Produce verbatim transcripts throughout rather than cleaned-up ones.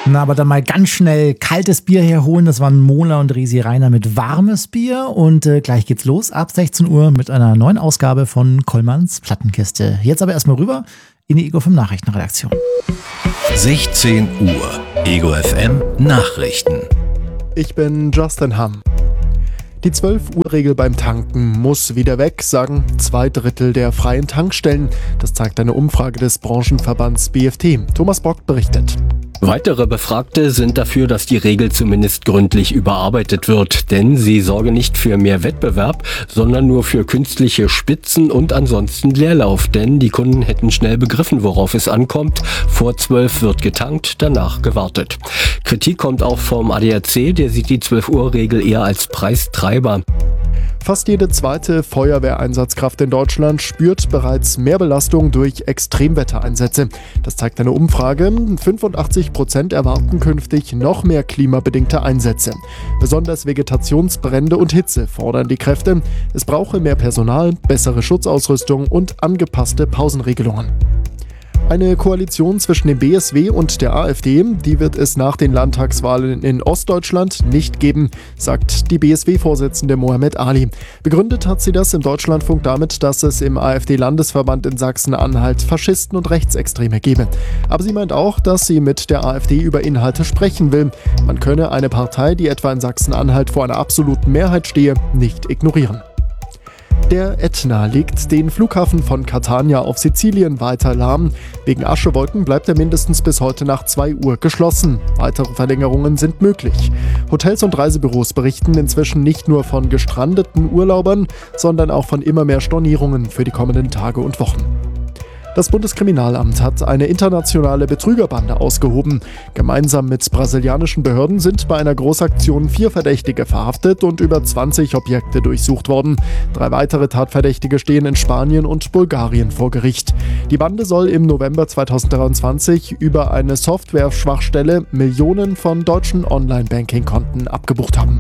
Na, aber dann mal ganz schnell kaltes Bier herholen. Das waren Mola und Resi Rainer mit warmes Bier. Und äh, gleich geht's los ab sechzehn Uhr mit einer neuen Ausgabe von Kollmanns Plattenkiste. Jetzt aber erstmal rüber in die Ego fünf Nachrichtenredaktion. sechzehn Uhr, Ego F M Nachrichten. Ich bin Justin Hamm. Die zwölf Uhr Regel beim Tanken muss wieder weg, sagen zwei Drittel der freien Tankstellen. Das zeigt eine Umfrage des Branchenverbands B F T. Thomas Bock berichtet. Weitere Befragte sind dafür, dass die Regel zumindest gründlich überarbeitet wird, denn sie sorge nicht für mehr Wettbewerb, sondern nur für künstliche Spitzen und ansonsten Leerlauf, denn die Kunden hätten schnell begriffen, worauf es ankommt. Vor zwölf wird getankt, danach gewartet. Kritik kommt auch vom A D A C, der sieht die zwölf Uhr Regel eher als Preistreiber. Fast jede zweite Feuerwehreinsatzkraft in Deutschland spürt bereits mehr Belastung durch Extremwettereinsätze. Das zeigt eine Umfrage. fünfundachtzig Prozent erwarten künftig noch mehr klimabedingte Einsätze. Besonders Vegetationsbrände und Hitze fordern die Kräfte. Es brauche mehr Personal, bessere Schutzausrüstung und angepasste Pausenregelungen. Eine Koalition zwischen dem B S W und der A f D, die wird es nach den Landtagswahlen in Ostdeutschland nicht geben, sagt die B S W-Vorsitzende Mohammed Ali. Begründet hat sie das im Deutschlandfunk damit, dass es im A f D-Landesverband in Sachsen-Anhalt Faschisten und Rechtsextreme gebe. Aber sie meint auch, dass sie mit der A f D über Inhalte sprechen will. Man könne eine Partei, die etwa in Sachsen-Anhalt vor einer absoluten Mehrheit stehe, nicht ignorieren. Der Ätna legt den Flughafen von Catania auf Sizilien weiter lahm. Wegen Aschewolken bleibt er mindestens bis heute nach zwei Uhr geschlossen. Weitere Verlängerungen sind möglich. Hotels und Reisebüros berichten inzwischen nicht nur von gestrandeten Urlaubern, sondern auch von immer mehr Stornierungen für die kommenden Tage und Wochen. Das Bundeskriminalamt hat eine internationale Betrügerbande ausgehoben. Gemeinsam mit brasilianischen Behörden sind bei einer Großaktion vier Verdächtige verhaftet und über zwanzig Objekte durchsucht worden. Drei weitere Tatverdächtige stehen in Spanien und Bulgarien vor Gericht. Die Bande soll im November zweitausenddreiundzwanzig über eine Software-Schwachstelle Millionen von deutschen Online-Banking-Konten abgebucht haben.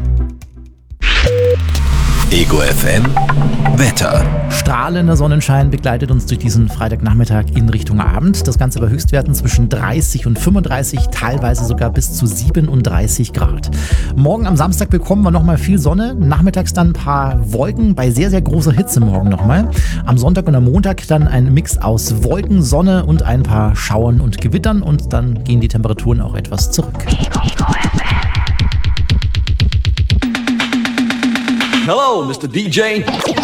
Ego F M Wetter. Strahlender Sonnenschein begleitet uns durch diesen Freitagnachmittag in Richtung Abend. Das Ganze bei Höchstwerten zwischen dreißig und fünfunddreißig, teilweise sogar bis zu siebenunddreißig Grad. Morgen am Samstag bekommen wir nochmal viel Sonne. Nachmittags dann ein paar Wolken bei sehr, sehr großer Hitze morgen nochmal. Am Sonntag und am Montag dann ein Mix aus Wolken, Sonne und ein paar Schauern und Gewittern. Und dann gehen die Temperaturen auch etwas zurück. Hello, Mister D J.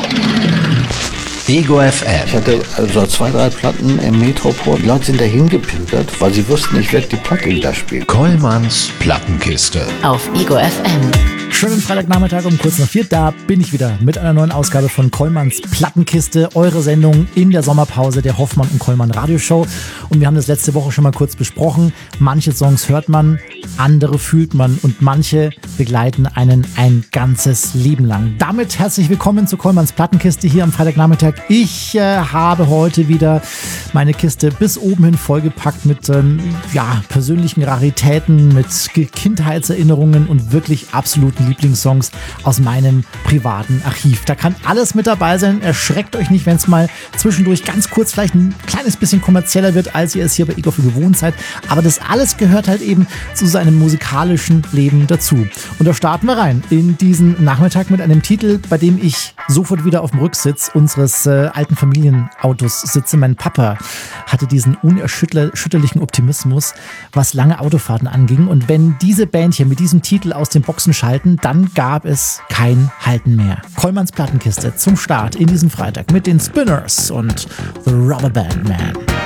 Ego F M. Ich hatte also zwei, drei Platten im Metropol. Die Leute sind dahin gepimpert, weil sie wussten, ich werde die Platte da spielen. Kollmanns Plattenkiste. Auf Ego F M. Schönen Freitagnachmittag um kurz nach vier, da bin ich wieder mit einer neuen Ausgabe von Kollmanns Plattenkiste, eure Sendung in der Sommerpause der Hoffmann und Kollmann Radioshow. Und wir haben das letzte Woche schon mal kurz besprochen. Manche Songs hört man, andere fühlt man und manche begleiten einen ein ganzes Leben lang. Damit herzlich willkommen zu Kollmanns Plattenkiste hier am Freitagnachmittag. Ich äh, habe heute wieder meine Kiste bis oben hin vollgepackt mit ähm, ja, persönlichen Raritäten, mit Kindheitserinnerungen und wirklich absoluten Lieblingssongs aus meinem privaten Archiv. Da kann alles mit dabei sein. Erschreckt euch nicht, wenn es mal zwischendurch ganz kurz vielleicht ein kleines bisschen kommerzieller wird, als ihr es hier bei Ego für gewohnt seid. Aber das alles gehört halt eben zu seinem musikalischen Leben dazu. Und da starten wir rein in diesen Nachmittag mit einem Titel, bei dem ich sofort wieder auf dem Rücksitz unseres äh, alten Familienautos sitze. Mein Papa hatte diesen unerschütterlichen Optimismus, was lange Autofahrten anging. Und wenn diese Band hier mit diesem Titel aus den Boxen schalten, dann gab es kein Halten mehr. Kollmanns Plattenkiste zum Start in diesen Freitag mit den Spinners und The Rubber Band Man.